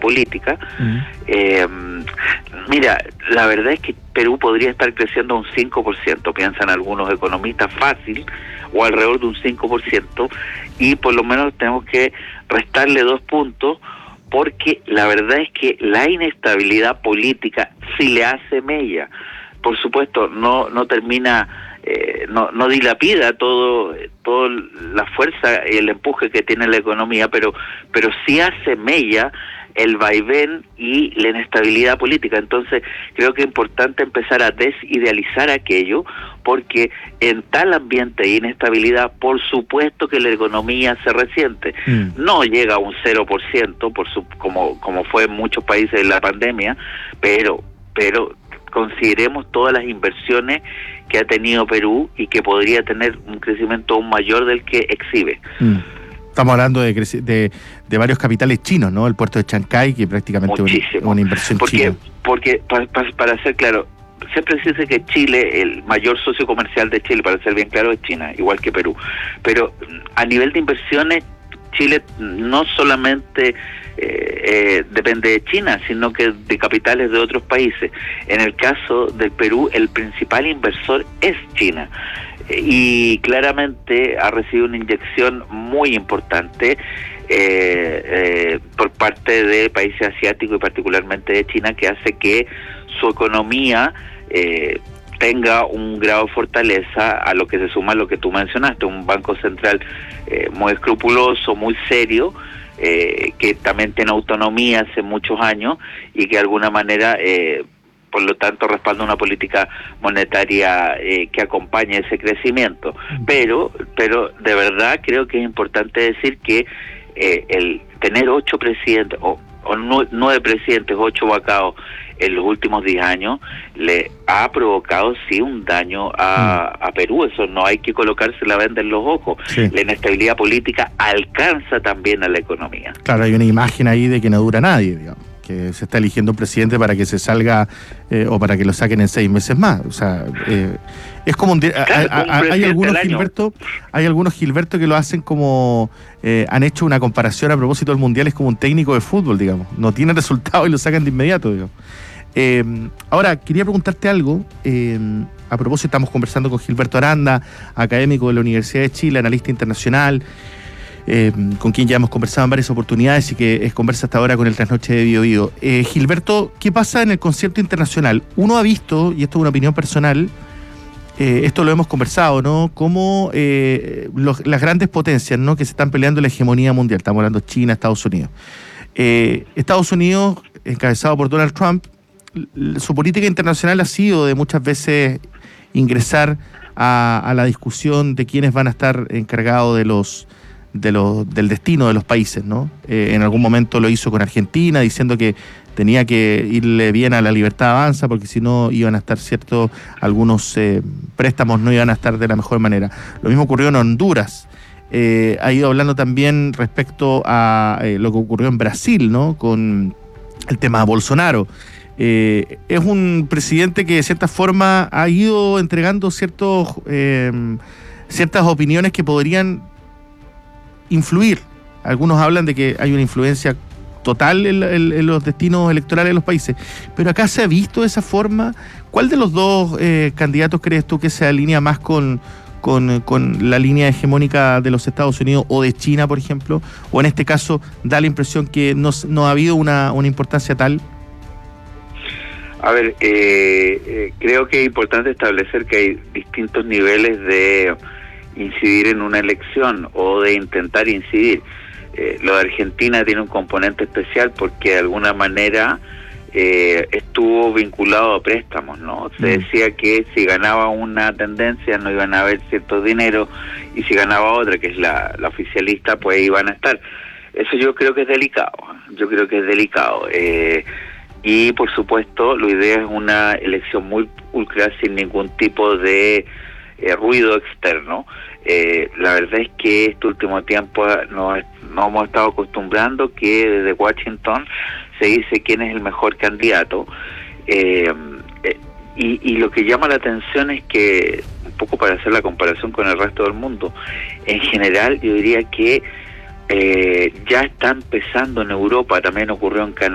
política. Mira, la verdad es que Perú podría estar creciendo un 5%, piensan algunos economistas, fácil, o alrededor de un 5%, y por lo menos tenemos que restarle 2 puntos, porque la verdad es que la inestabilidad política sí le hace mella. Por supuesto, no termina, no dilapida todo la fuerza y el empuje que tiene la economía, pero sí hace mella el vaivén y la inestabilidad política. Entonces creo que es importante empezar a desidealizar aquello, porque en tal ambiente de inestabilidad, por supuesto que la economía se resiente. No llega a un 0%, como fue en muchos países en la pandemia, pero consideremos todas las inversiones que ha tenido Perú y que podría tener un crecimiento aún mayor del que exhibe. Estamos hablando de varios capitales chinos, ¿no? El puerto de Chancay, que prácticamente es una inversión china. Porque para ser claro, siempre se dice que Chile, el mayor socio comercial de Chile, para ser bien claro, es China, igual que Perú. Pero a nivel de inversiones, Chile no solamente depende de China, sino que de capitales de otros países. En el caso del Perú, el principal inversor es China. Y claramente ha recibido una inyección muy importante por parte de países asiáticos y particularmente de China, que hace que su economía tenga un grado de fortaleza, a lo que se suma lo que tú mencionaste, un banco central muy escrupuloso, muy serio, que también tiene autonomía hace muchos años y que de alguna manera por lo tanto respalda una política monetaria que acompañe ese crecimiento. Pero de verdad creo que es importante decir que el tener 8 presidentes o 9 presidentes, 8 vacados en los últimos 10 años le ha provocado sí un daño a Perú. Eso no hay que colocarse la venda en los ojos. Sí. La inestabilidad política alcanza también a la economía. Claro, hay una imagen ahí de que no dura nadie, digamos, que se está eligiendo un presidente para que se salga o para que lo saquen en 6 meses más. O sea, es como hay algunos Gilberto que lo hacen como han hecho una comparación a propósito del Mundial, es como un técnico de fútbol, digamos, no tiene resultado y lo sacan de inmediato, digamos. Ahora, quería preguntarte algo. A propósito, estamos conversando con Gilberto Aranda, académico de la Universidad de Chile, analista internacional, con quien ya hemos conversado en varias oportunidades y que conversa hasta ahora con el Trasnoche de Bio Bio. Gilberto, ¿qué pasa en el concierto internacional? Uno ha visto, y esto es una opinión personal, esto lo hemos conversado, ¿no? Cómo las grandes potencias, ¿no?, que se están peleando la hegemonía mundial, estamos hablando de China, Estados Unidos. Estados Unidos, encabezado por Donald Trump, su política internacional ha sido de muchas veces ingresar a la discusión de quiénes van a estar encargados del destino de los países, ¿no? En algún momento lo hizo con Argentina, diciendo que tenía que irle bien a la Libertad Avanza, porque si no iban a estar algunos préstamos no iban a estar de la mejor manera. Lo mismo ocurrió en Honduras. Ha ido hablando también respecto a lo que ocurrió en Brasil, ¿no?, con el tema de Bolsonaro. Es un presidente que de cierta forma ha ido entregando ciertas opiniones que podrían influir. Algunos hablan de que hay una influencia total en los destinos electorales de los países, pero acá se ha visto de esa forma. ¿Cuál de los dos candidatos crees tú que se alinea más con la línea hegemónica de los Estados Unidos o de China, por ejemplo? O en este caso da la impresión que no ha habido una importancia tal. A ver, creo que es importante establecer que hay distintos niveles de incidir en una elección o de intentar incidir. Lo de Argentina tiene un componente especial porque de alguna manera estuvo vinculado a préstamos, ¿no? Se decía que si ganaba una tendencia no iban a haber ciertos dineros y si ganaba otra, que es la oficialista, pues iban a estar. Eso yo creo que es delicado. Y por supuesto, la idea es una elección muy pulcra sin ningún tipo de ruido externo. La verdad es que este último tiempo nos hemos estado acostumbrando que desde Washington se dice quién es el mejor candidato. Y lo que llama la atención es que, un poco para hacer la comparación con el resto del mundo, en general yo diría que ya está empezando en Europa, también ocurrió en Canadá,